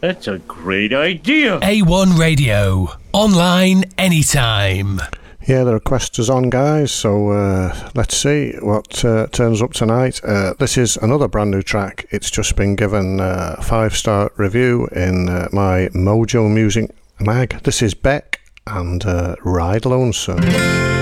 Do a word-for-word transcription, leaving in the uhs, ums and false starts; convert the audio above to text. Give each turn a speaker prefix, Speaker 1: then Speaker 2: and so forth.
Speaker 1: That's a great idea.
Speaker 2: A one Radio. Online anytime.
Speaker 3: Yeah, the request is on, guys, so uh, let's see what uh, turns up tonight. Uh, this is another brand new track. It's just been given a five-star review in uh, my Mojo Music mag. This is Beck and uh, Ride Lonesome.